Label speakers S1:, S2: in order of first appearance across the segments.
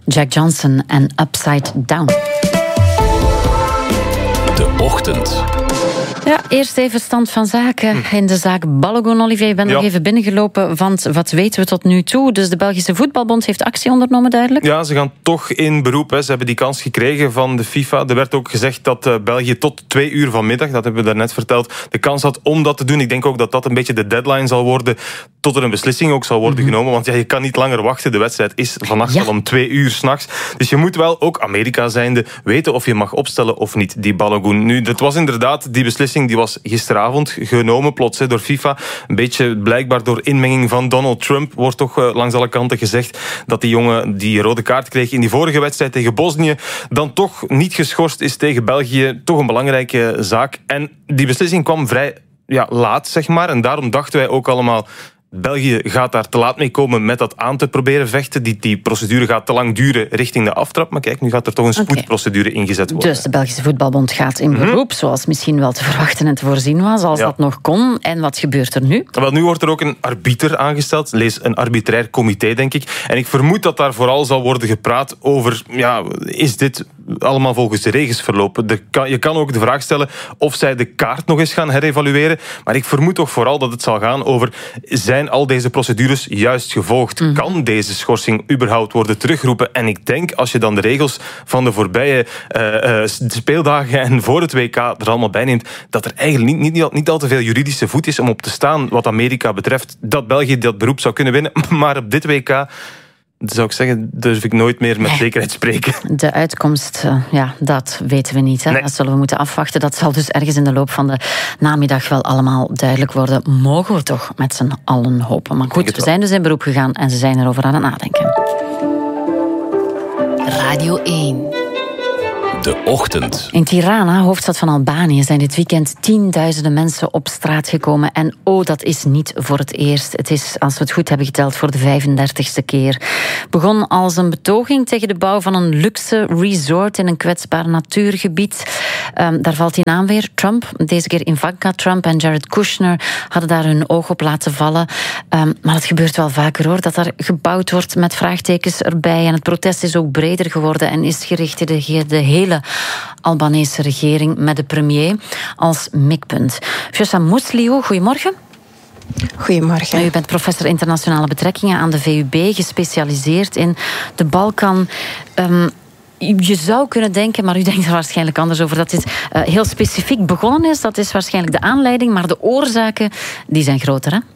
S1: Jack Johnson en Upside Down.
S2: De Ochtend.
S1: Ja, eerst even stand van zaken in de zaak Balogun. Olivier, je bent nog even binnengelopen, want wat weten we tot nu toe? Dus de Belgische Voetbalbond heeft actie ondernomen, duidelijk?
S3: Ja, ze gaan toch in beroep. Ze hebben die kans gekregen van de FIFA. Er werd ook gezegd dat België tot 2 uur vanmiddag, dat hebben we daarnet verteld, de kans had om dat te doen. Ik denk ook dat dat een beetje de deadline zal worden, tot er een beslissing ook zal worden genomen. Want je kan niet langer wachten. De wedstrijd is vannacht al om 2 uur 's nachts. Dus je moet wel, ook Amerika zijnde, weten of je mag opstellen of niet, die Balogun. Nu, dat was inderdaad, die beslissing die was gisteravond genomen, plots door FIFA. Een beetje blijkbaar door inmenging van Donald Trump, wordt toch langs alle kanten gezegd dat die jongen die rode kaart kreeg in die vorige wedstrijd tegen Bosnië, dan toch niet geschorst is tegen België. Toch een belangrijke zaak. En die beslissing kwam vrij laat, zeg maar. En daarom dachten wij ook allemaal, België gaat daar te laat mee komen met dat aan te proberen vechten. Die procedure gaat te lang duren richting de aftrap. Maar kijk, nu gaat er toch een spoedprocedure ingezet worden.
S1: Dus de Belgische Voetbalbond gaat in beroep, zoals misschien wel te verwachten en te voorzien was, als dat nog kon. En wat gebeurt er nu?
S3: Wel, nu wordt er ook een arbiter aangesteld. Lees een arbitrair comité, denk ik. En ik vermoed dat daar vooral zal worden gepraat over, is dit allemaal volgens de regels verlopen? Je kan ook de vraag stellen of zij de kaart nog eens gaan herevalueren. Maar ik vermoed toch vooral dat het zal gaan over, zijn al deze procedures juist gevolgd? Kan deze schorsing überhaupt worden teruggeroepen? En ik denk, als je dan de regels van de voorbije speeldagen en voor het WK er allemaal bij neemt, dat er eigenlijk niet al te veel juridische voet is om op te staan wat Amerika betreft, dat België dat beroep zou kunnen winnen. Maar op dit WK, zou ik zeggen, durf ik nooit meer met zekerheid spreken.
S1: De uitkomst, dat weten we niet. Hè? Nee. Dat zullen we moeten afwachten. Dat zal dus ergens in de loop van de namiddag wel allemaal duidelijk worden. Mogen we toch met z'n allen hopen. Maar goed, we zijn dus in beroep gegaan en ze zijn erover aan het nadenken.
S2: Radio 1. De Ochtend.
S1: In Tirana, hoofdstad van Albanië, zijn dit weekend 10.000 mensen op straat gekomen. En dat is niet voor het eerst. Het is, als we het goed hebben geteld, voor de 35e keer. Begon als een betoging tegen de bouw van een luxe resort in een kwetsbaar natuurgebied. Daar valt die naam weer, Trump. Deze keer Ivanka Trump en Jared Kushner hadden daar hun oog op laten vallen. Maar het gebeurt wel vaker, hoor, dat er gebouwd wordt met vraagtekens erbij. En het protest is ook breder geworden en is gericht tegen de hele Albanese regering met de premier als mikpunt. Vjosa Musliu, goedemorgen.
S4: Goedemorgen.
S1: U bent professor internationale betrekkingen aan de VUB, gespecialiseerd in de Balkan. Je zou kunnen denken, maar u denkt er waarschijnlijk anders over, dat dit heel specifiek begonnen is. Dat is waarschijnlijk de aanleiding, maar de oorzaken die zijn groter, hè?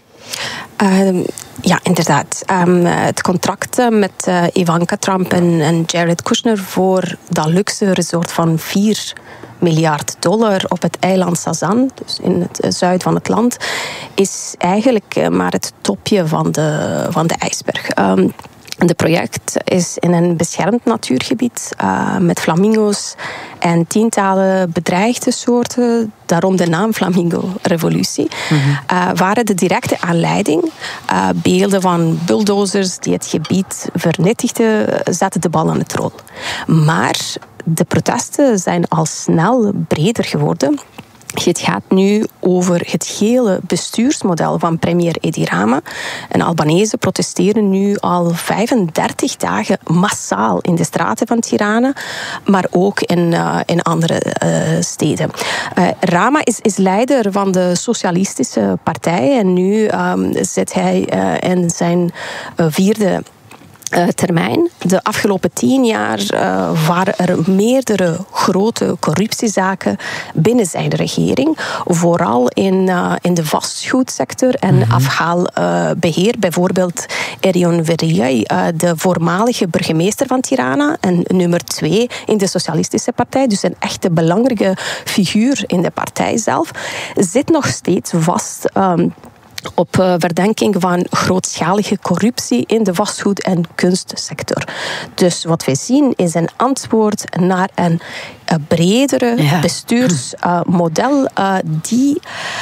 S4: Ja, inderdaad. Het contract met Ivanka Trump en Jared Kushner voor dat luxe resort van $4 miljard op het eiland Sazan, dus in het zuiden van het land, is eigenlijk maar het topje van de ijsberg. Het project is in een beschermd natuurgebied met flamingo's en tientallen bedreigde soorten, daarom de naam Flamingo-revolutie, waren de directe aanleiding. Beelden van bulldozers die het gebied vernietigden, zetten de bal aan het rol. Maar de protesten zijn al snel breder geworden. Het gaat nu over het gehele bestuursmodel van premier Edi Rama. En Albanese protesteren nu al 35 dagen massaal in de straten van Tirana, maar ook in andere steden. Rama is leider van de Socialistische Partij en nu zit hij in zijn 4e termijn. De afgelopen 10 jaar waren er meerdere grote corruptiezaken binnen zijn regering. Vooral in de vastgoedsector en afhaalbeheer. Bijvoorbeeld Erion Veriay, de voormalige burgemeester van Tirana en nummer 2 in de Socialistische Partij. Dus een echte belangrijke figuur in de partij zelf. Zit nog steeds vast op verdenking van grootschalige corruptie in de vastgoed- en kunstsector. Dus wat we zien is een antwoord naar een bredere bestuursmodel die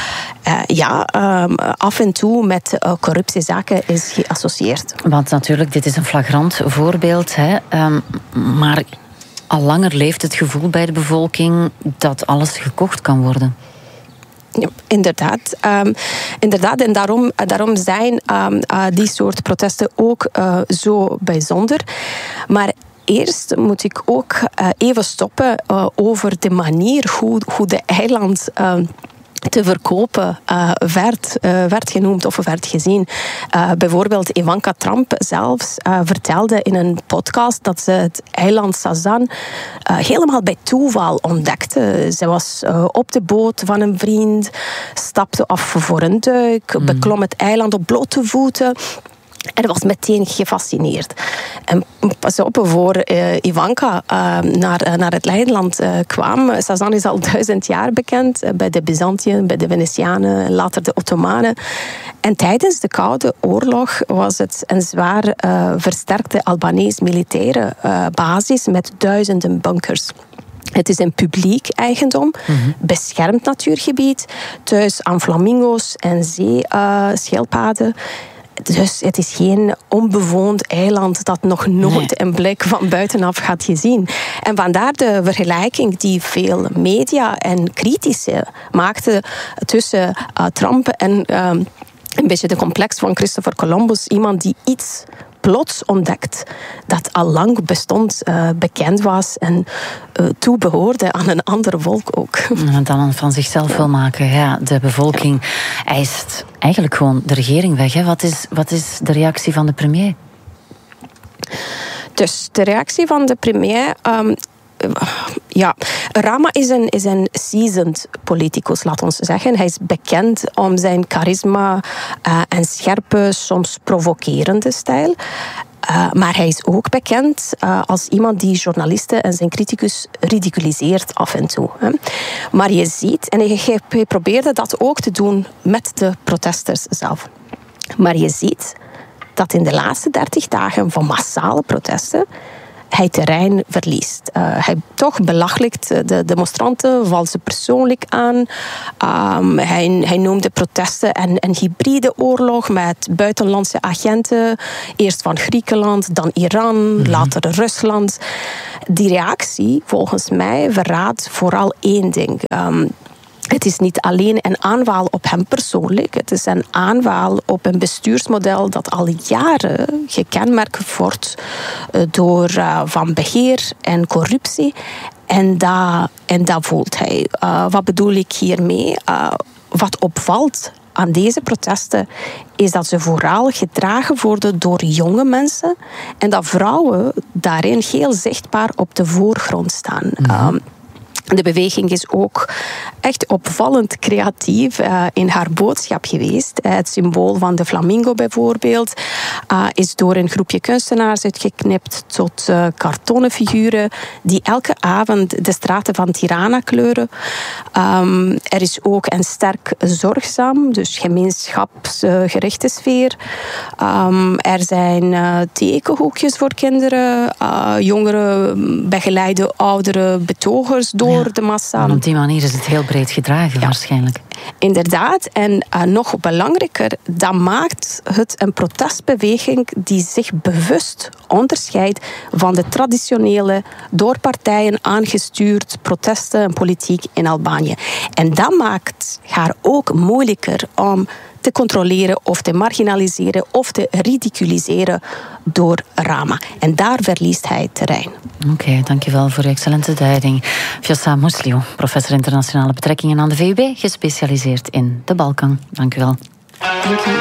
S4: af en toe met corruptiezaken is geassocieerd.
S1: Want natuurlijk, dit is een flagrant voorbeeld, hè? Maar al langer leeft het gevoel bij de bevolking dat alles gekocht kan worden.
S4: Ja, inderdaad. En daarom zijn die soort protesten ook zo bijzonder. Maar eerst moet ik ook even stoppen over de manier hoe de eiland te verkopen werd genoemd of werd gezien. Bijvoorbeeld Ivanka Trump zelfs vertelde in een podcast dat ze het eiland Sazan helemaal bij toeval ontdekte. Ze was op de boot van een vriend, stapte af voor een duik, beklom het eiland op blote voeten en was meteen gefascineerd. En pas op, voor Ivanka naar het eiland kwam. Sazan is al 1000 jaar bekend. Bij de Byzantiërs, bij de Venetianen, later de Ottomanen. En tijdens de Koude Oorlog was het een zwaar versterkte Albanese militaire basis met duizenden bunkers. Het is een publiek eigendom, beschermd natuurgebied, thuis aan flamingo's en zeeschildpadden. Dus het is geen onbewoond eiland dat nog nooit een blik van buitenaf gaat gezien. En vandaar de vergelijking die veel media en critici maakten tussen Trump en een beetje de complex van Christopher Columbus. Iemand die iets plots ontdekt dat al lang bestond, bekend was en toebehoorde aan een ander volk ook.
S1: En dan van zichzelf wil maken. Ja, de bevolking eist eigenlijk gewoon de regering weg. Hè? Wat is de reactie van de premier?
S4: Dus de reactie van de premier... Rama is een seasoned politicus, laat ons zeggen. Hij is bekend om zijn charisma en scherpe, soms provocerende stijl. Maar hij is ook bekend als iemand die journalisten en zijn criticus ridiculiseert af en toe. Maar je ziet, en hij probeerde dat ook te doen met de protesters zelf. Maar je ziet dat in de laatste 30 dagen van massale protesten hij terrein verliest. Hij toch belachelijkt de demonstranten, valt ze persoonlijk aan. Hij noemde protesten een hybride oorlog met buitenlandse agenten. Eerst van Griekenland, dan Iran, later Rusland. Die reactie, volgens mij, verraadt vooral één ding. Het is niet alleen een aanval op hem persoonlijk. Het is een aanval op een bestuursmodel dat al jaren gekenmerkt wordt door van beheer en corruptie. En dat voelt hij. Wat bedoel ik hiermee? Wat opvalt aan deze protesten is dat ze vooral gedragen worden door jonge mensen en dat vrouwen daarin heel zichtbaar op de voorgrond staan. De beweging is ook echt opvallend creatief in haar boodschap geweest. Het symbool van de flamingo bijvoorbeeld is door een groepje kunstenaars uitgeknipt tot kartonnen figuren die elke avond de straten van Tirana kleuren. Er is ook een sterk zorgzaam, dus gemeenschapsgerichte sfeer. Er zijn tekenhoekjes voor kinderen. Jongeren begeleiden oudere betogers door de massa.
S1: En op die manier is het heel breed gedragen, waarschijnlijk.
S4: Inderdaad. En nog belangrijker, dat maakt het een protestbeweging die zich bewust onderscheidt van de traditionele, door partijen aangestuurd protesten en politiek in Albanië. En dat maakt haar ook moeilijker om te controleren of te marginaliseren of te ridiculiseren door Rama. En daar verliest hij terrein.
S1: Oké, dankjewel voor uw excellente duiding. Fjosa Musliu, professor internationale betrekkingen aan de VUB, gespecialiseerd in de Balkan. Dank u wel.
S4: Dank u.